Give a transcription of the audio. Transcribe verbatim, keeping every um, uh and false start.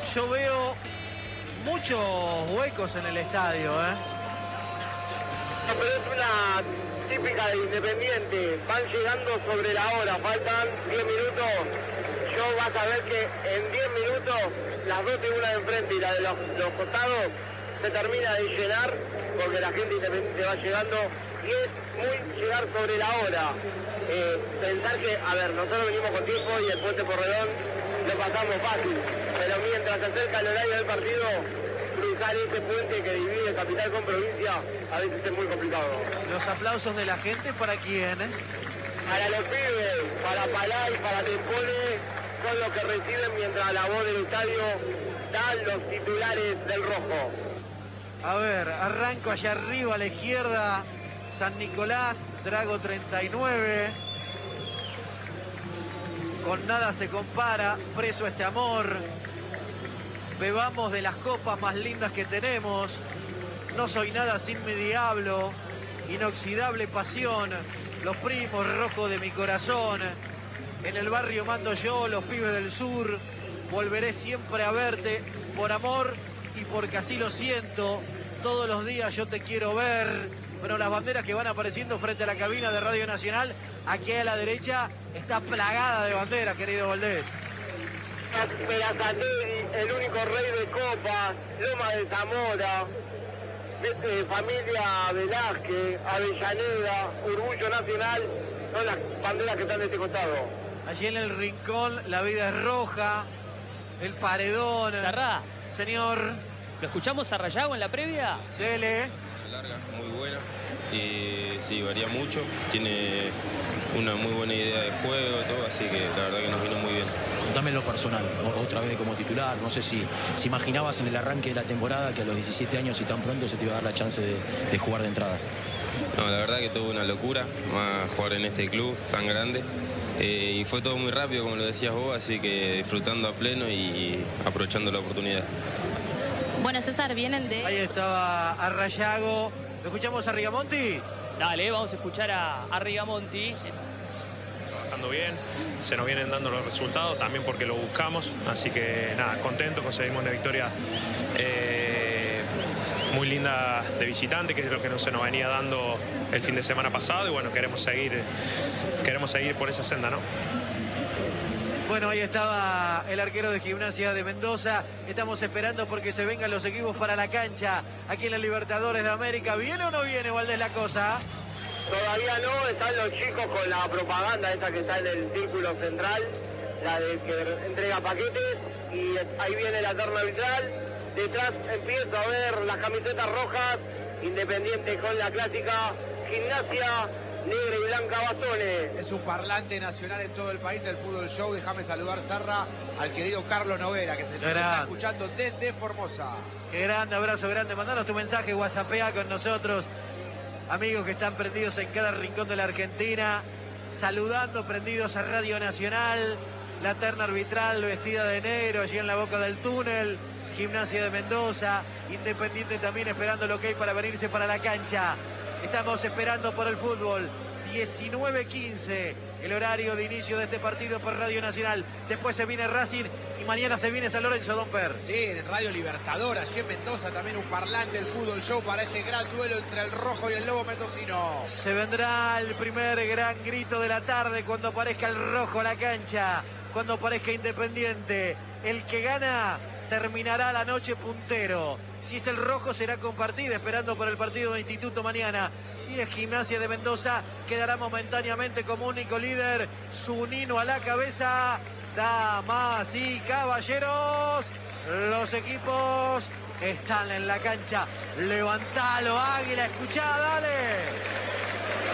yo veo muchos huecos en el estadio, ¿eh? No, pero es una típica de Independiente. Van llegando sobre la hora, faltan diez minutos. Yo vas a ver que en diez minutos las dos tribunas de enfrente y la de los, los costados se termina de llenar porque la gente independiente va llegando y es muy llegar sobre la hora. Eh, pensar que, a ver, nosotros venimos con tiempo y el Puente Porredón lo pasamos fácil, pero mientras se acerca el horario del partido, cruzar ese puente que divide capital con provincia a veces es muy complicado. Los aplausos de la gente, ¿para quién, eh? Para los pibes, para Palay, para Tepone, son los que reciben mientras la voz del estadio dan los titulares del rojo. A ver, arranco allá arriba a la izquierda, San Nicolás, Drago treinta y nueve. Con nada se compara, preso este amor. Bebamos de las copas más lindas que tenemos. No soy nada sin mi diablo. Inoxidable pasión. Los primos rojos de mi corazón. En el barrio mando yo, los pibes del sur. Volveré siempre a verte por amor y porque así lo siento. Todos los días yo te quiero ver. Bueno, las banderas que van apareciendo frente a la cabina de Radio Nacional, aquí a la derecha, está plagada de banderas, querido Valdés. Perazategui, el único rey de copas, Loma de Zamora, eh, familia Velázquez, Avellaneda, Orgullo Nacional, son las banderas que están de este costado. Allí en el rincón, la vida es roja, el paredón. Sarrá. Señor. ¿Lo escuchamos a Rayago en la previa? Dele. Larga, muy buena. Y sí, varía mucho. Tiene una muy buena idea de juego, todo, así que la verdad que nos vino muy bien. Contame en lo personal, otra vez como titular. No sé si, si imaginabas en el arranque de la temporada que a los diecisiete años y tan pronto se te iba a dar la chance de, de jugar de entrada. No, la verdad que tuvo una locura más jugar en este club tan grande. Eh, y fue todo muy rápido, como lo decías vos, así que disfrutando a pleno y aprovechando la oportunidad. Bueno, César, vienen de... Ahí estaba a Rayago. ¿Lo escuchamos a Rigamonti? Dale, vamos a escuchar a, a Rigamonti. Trabajando bien, se nos vienen dando los resultados, también porque lo buscamos. Así que nada, contentos, conseguimos una victoria eh, muy linda de visitante, que es lo que no se nos venía dando el fin de semana pasado. Y bueno, queremos seguir, queremos seguir por esa senda, ¿no? Bueno, ahí estaba el arquero de Gimnasia de Mendoza. Estamos esperando porque se vengan los equipos para la cancha. Aquí en la Libertadores de América. ¿Viene o no viene, Valdés, la cosa? Todavía no, están los chicos con la propaganda esa que está en el círculo central, la de que entrega paquetes, y ahí viene la terna arbitral. Detrás empiezo a ver las camisetas rojas, Independiente con la clásica, Gimnasia negra y blanca bastones. Es un parlante nacional en todo el país del Fútbol Show. Déjame saludar, Sarra, al querido Carlos Noguera, que se nos está escuchando desde Formosa. Qué grande, abrazo grande. Mandanos tu mensaje, WhatsAppea con nosotros. Amigos que están prendidos en cada rincón de la Argentina. Saludando, prendidos a Radio Nacional. La terna arbitral vestida de negro allí en la boca del túnel. Gimnasia de Mendoza. Independiente también esperando lo que hay para venirse para la cancha. Estamos esperando por el fútbol. diecinueve quince, el horario de inicio de este partido por Radio Nacional. Después se viene Racing y mañana se viene San Lorenzo, Don Per. Sí, en Radio Libertador, allí en Mendoza también un parlante del Fútbol Show para este gran duelo entre el rojo y el lobo mendocino. Se vendrá el primer gran grito de la tarde cuando aparezca el rojo a la cancha, cuando aparezca Independiente. El que gana terminará la noche puntero. Si es el rojo será compartida, esperando por el partido de Instituto mañana. Si es Gimnasia de Mendoza, quedará momentáneamente como único líder. Zunino a la cabeza. Damas y caballeros, los equipos están en la cancha. Levantalo, Águila, escuchá, dale.